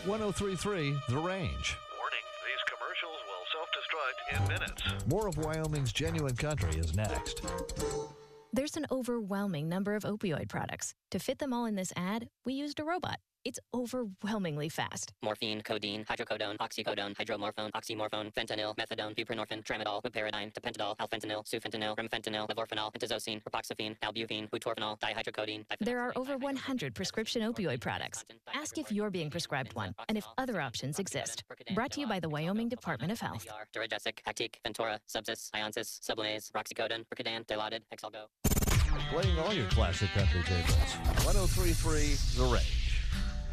1033 The Range. Warning, these commercials will self-destruct in minutes. More of Wyoming's Genuine Country is next. There's an overwhelming number of opioid products. To fit them all in this ad, we used a robot. It's overwhelmingly fast. Morphine, codeine, hydrocodone, oxycodone, hydromorphone, oxymorphone, fentanyl, methadone, buprenorphine, tramadol, buperidine, tapentadol, alfentanil, sufentanil, remfentanil, levorphanol, pentazocine, ripoxafine, nalbuvine, butorphanol, dihydrocodone. There are over 100 prescription opioid products. Ask if you're being prescribed one and if other options exist. Brought to you by the Wyoming Department of Health. Duragesic, Actique, Ventora, Subsys, Ionsis, Sublinaze, Roxycodone, Percodan, Dilaudid, Exalgo. Playing all your classic country favorites. 1033 The Range.